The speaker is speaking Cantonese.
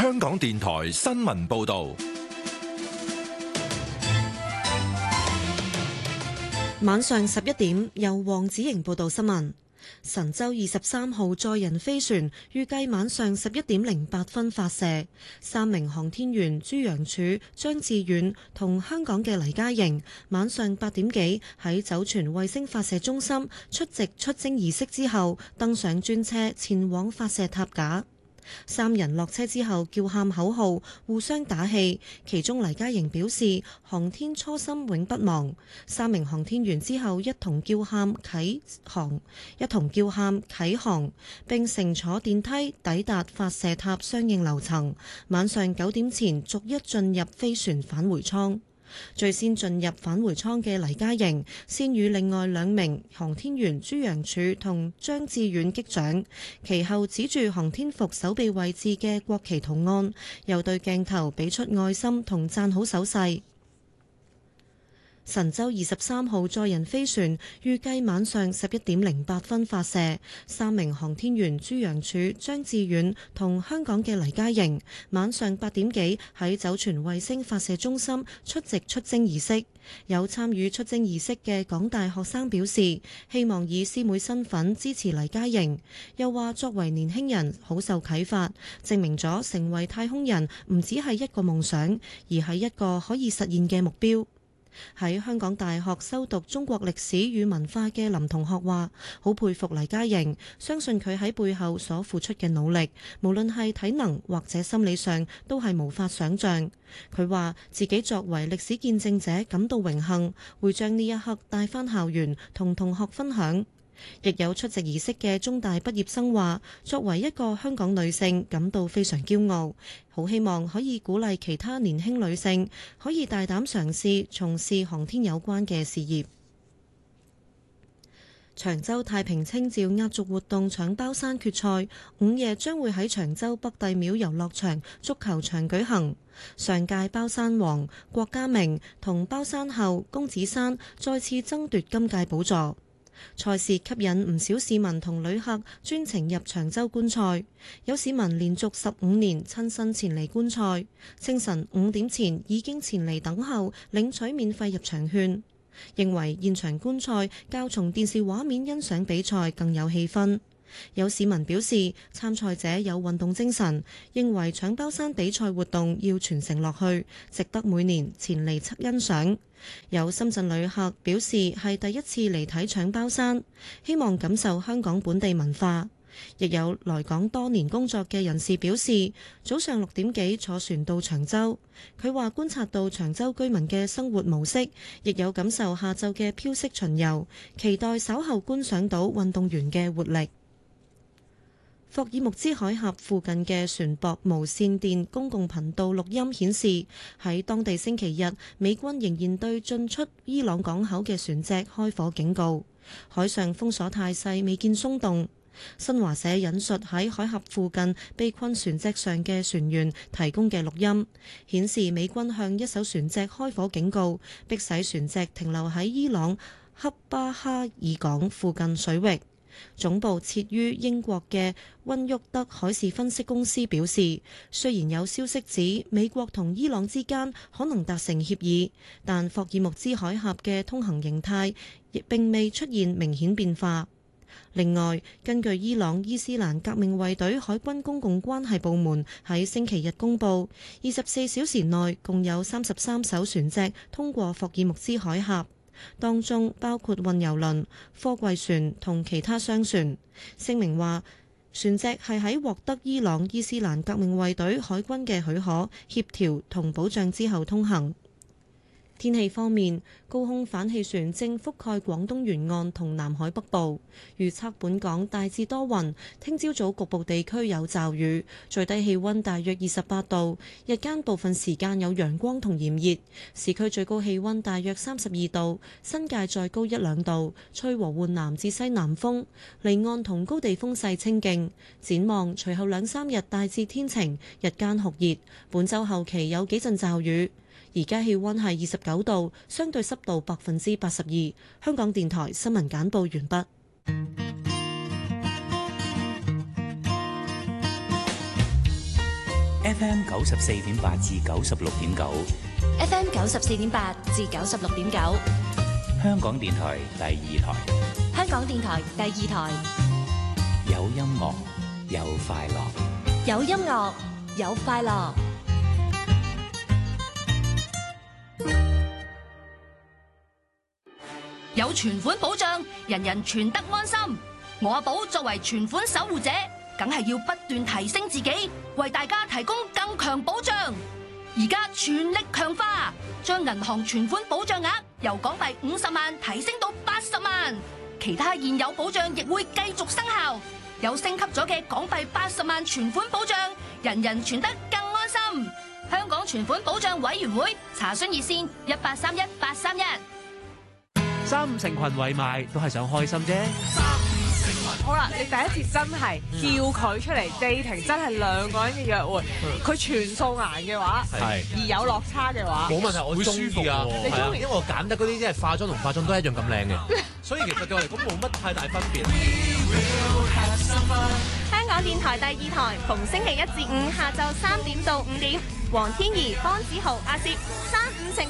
香港電台新聞報道。 晚上11點，由黃子瑩報道新聞。神舟23號載人飛船預計晚上11點08分發射，三名航天員朱楊柱、張志遠同香港嘅黎嘉瑩晚上8點幾喺酒泉衛星發射中心出席出征儀式之後，登上專車前往發射塔架。三人落車之後叫喊口號，互相打氣。其中黎嘉瑩表示航天初心永不忘。三名航天員之後一同叫喊啟航，並乘坐電梯抵達發射塔相應樓層。晚上9點前逐一進入飛船返回艙。最先進入返回艙嘅黎嘉瑩，先與另外兩名航天員朱楊柱同張志遠擊掌，其後指住航天服手臂位置嘅國旗圖案，又對鏡頭俾出愛心同讚好手勢。神舟23號載人飛船預計晚上11點08分發射，三名航天員朱楊柱、張志遠同香港嘅黎嘉瑩晚上8點幾喺酒泉衛星發射中心出席出征儀式。有參與出征儀式嘅港大學生表示，希望以師妹身份支持黎嘉瑩，又話作為年輕人好受啟發，證明咗成為太空人唔只係一個夢想，而係一個可以實現嘅目標。喺香港大學修讀中國歷史與文化嘅林同學話，好佩服黎嘉瑩，相信佢喺背後所付出嘅努力，無論係體能或者心理上，都係無法想像。佢話自己作為歷史見證者感到榮幸，會將呢一刻帶返校園同同學分享。亦有出席儀式嘅中大畢業生話，作為一個香港女性感到非常驕傲，好希望可以鼓勵其他年輕女性可以大膽嘗試從事航天有關嘅事業。長洲太平清醮壓軸活動搶包山決賽午夜將會喺長洲北帝廟遊樂場足球場舉行。上屆包山王郭家明同包山后龔子珊再次爭奪今屆寶座。賽事吸引唔少市民同旅客專程入長洲觀賽，有市民連續15年親身前嚟觀賽，清晨5點前已經前嚟等候領取免費入場券，認為現場觀賽較從電視畫面欣賞比賽更有氣氛。有市民表示參賽者有運動精神，認為搶包山比賽活動要傳承落去，值得每年前嚟欣賞。有深圳旅客表示係第一次嚟睇搶包山，希望感受香港本地文化。亦有來港多年工作嘅人士表示，早上6點幾坐船到長洲。佢話觀察到長洲居民嘅生活模式，亦有感受下晝嘅飄色巡遊，期待稍後觀賞到運動員嘅活力。霍爾木茲海峽附近嘅船舶無線電公共頻道錄音顯示，喺當地星期日，美軍仍然對進出伊朗港口嘅船隻開火警告。海上封鎖態勢未見鬆動。新華社引述喺海峽附近被困船隻上嘅船員提供嘅錄音，顯示美軍向一艘船隻開火警告，迫使船隻停留喺伊朗恰巴哈爾港附近水域。總部設於英國嘅溫沃德海事分析公司表示，雖然有消息指美國同伊朗之間可能達成協議，但霍爾木茲海峽嘅通行形態亦並未出現明顯變化。另外，根據伊朗伊斯蘭革命衛隊海軍公共關係部門喺星期日公佈，24小時內共有33艘船隻通過霍爾木茲海峽。當中包括運油輪、貨櫃船同其他商船。聲明話，船隻係喺獲得伊朗伊斯蘭革命衛隊海軍嘅許可、協調同保障之後通行。天氣方面，高空反氣旋正覆蓋廣東沿岸同南海北部，預測本港大致多雲，聽朝早局部地區有驟雨，最低氣溫大約28度，日間部分時間有陽光同炎熱，市區最高氣溫大約32度，新界再高1-2度，吹和緩南至西南風，離岸同高地風勢清勁。展望隨後2-3日大致天晴，日間酷熱，本週後期有幾陣驟雨。而家氣溫係29度，相對濕度82%。香港電台新聞簡報完畢。 FM 94.8至96.9 FM 94.8至96.9， 香港電台第二台， 香港電台第二台， 有音樂有快樂， 有音樂有快樂。 有存款保障，人人存得安心。我阿寶作為存款守護者，梗係要不斷提升自己，為大家提供更強保障。而家全力強化，將銀行存款保障額由港幣50萬提升到80萬，其他現有保障亦會繼續生效。有升級咗嘅港幣80萬存款保障，人人存得更安心。香港存款保障委員會查詢熱線1831-831。 3、5成群圍埋都係想開心啫。 好啦，你第一次真係叫佢出嚟 dating，真係兩個人嘅約會，佢全素顏嘅話，而有落差嘅話， 冇問題，我中意啊！ 你中意？ 因為我揀得嗰啲即係化妝同化妝都係一樣咁靚嘅，所以其實對我嚟講冇乜太大分別。 香港電台第二台，逢星期1至5下晝3點到5點，黃天怡、方子豪、阿攝3、5成。